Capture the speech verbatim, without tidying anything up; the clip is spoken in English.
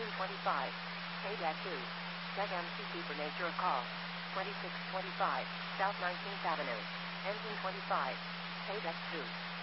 twenty-five. K two. Check M C C for nature of call. twenty-six twenty-five. South nineteenth Avenue. Engine twenty-five. K two.